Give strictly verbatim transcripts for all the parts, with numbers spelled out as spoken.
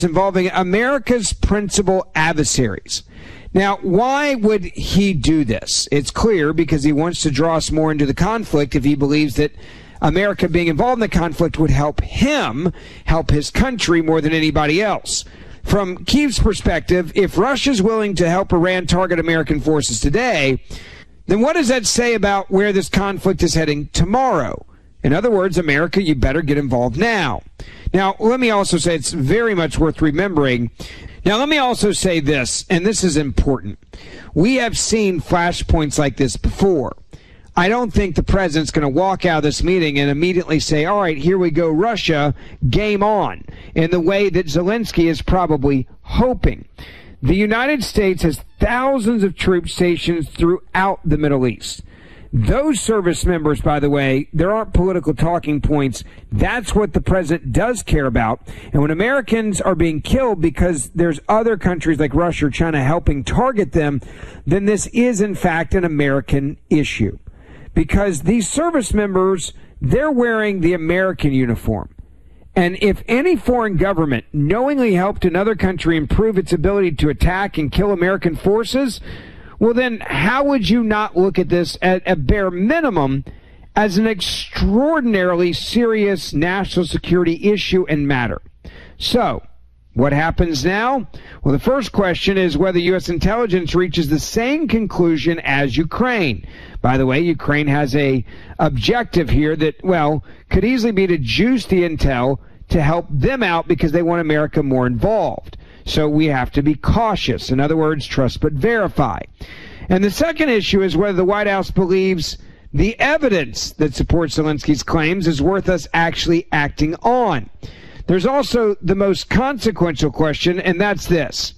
involving America's principal adversaries. Now, why would he do this? It's clear because he wants to draw us more into the conflict if he believes that America being involved in the conflict would help him, help his country more than anybody else. From Kyiv's perspective, if Russia's willing to help Iran target American forces today, then what does that say about where this conflict is heading tomorrow? In other words, America, you better get involved now. Now, let me also say it's very much worth remembering. Now, let me also say this, and this is important. We have seen flashpoints like this before. I don't think the president's going to walk out of this meeting and immediately say, all right, here we go, Russia, game on, in the way that Zelensky is probably hoping. The United States has thousands of troops stationed throughout the Middle East. Those service members, by the way, there aren't political talking points. That's what the president does care about. And when Americans are being killed because there's other countries like Russia or China helping target them, then this is, in fact, an American issue. Because these service members, they're wearing the American uniform. And if any foreign government knowingly helped another country improve its ability to attack and kill American forces, well, then how would you not look at this at a bare minimum as an extraordinarily serious national security issue and matter? So, what happens now? Well, the first question is whether U S intelligence reaches the same conclusion as Ukraine. By the way, Ukraine has a objective here that, well, could easily be to juice the intel to help them out because they want America more involved. So we have to be cautious. In other words, trust but verify. And the second issue is whether the White House believes the evidence that supports Zelensky's claims is worth us actually acting on. There's also the most consequential question, and that's this.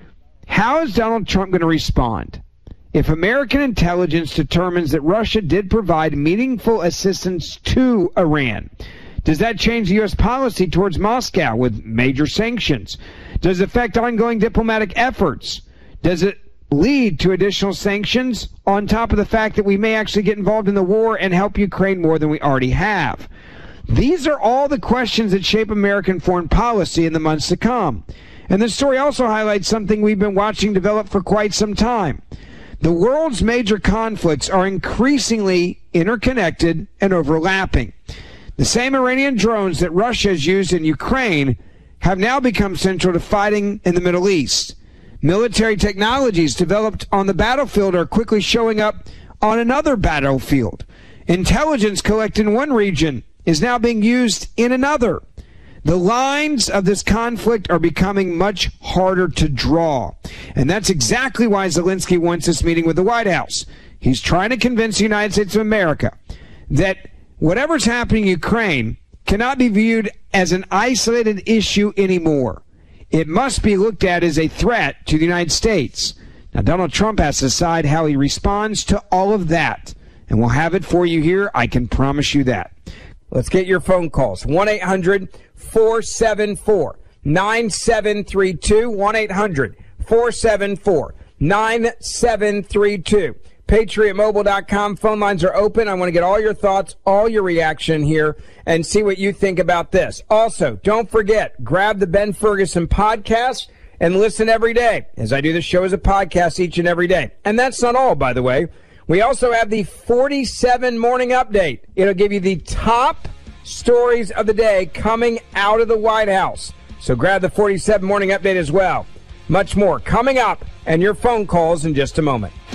How is Donald Trump going to respond if American intelligence determines that Russia did provide meaningful assistance to Iran? Does that change the U S policy towards Moscow with major sanctions? Does it affect ongoing diplomatic efforts? Does it lead to additional sanctions on top of the fact that we may actually get involved in the war and help Ukraine more than we already have? These are all the questions that shape American foreign policy in the months to come. And this story also highlights something we've been watching develop for quite some time. The world's major conflicts are increasingly interconnected and overlapping. The same Iranian drones that Russia has used in Ukraine have now become central to fighting in the Middle East. Military technologies developed on the battlefield are quickly showing up on another battlefield. Intelligence collected in one region is now being used in another. The lines of this conflict are becoming much harder to draw. And that's exactly why Zelensky wants this meeting with the White House. He's trying to convince the United States of America that whatever's happening in Ukraine cannot be viewed as an isolated issue anymore. It must be looked at as a threat to the United States. Now, Donald Trump has to decide how he responds to all of that. And we'll have it for you here. I can promise you that. Let's get your phone calls. one eight hundred four seven four nine seven three two. one eight hundred four seven four nine seven three two. Patriot Mobile dot com. Phone lines are open. I want to get all your thoughts, all your reaction here, and see what you think about this. Also, don't forget, grab the Ben Ferguson podcast and listen every day, as I do the show as a podcast each and every day. And that's not all, by the way. We also have the forty-seven Morning Update. It'll give you the top stories of the day coming out of the White House. So grab the forty-seven Morning Update as well. Much more coming up, and your phone calls in just a moment.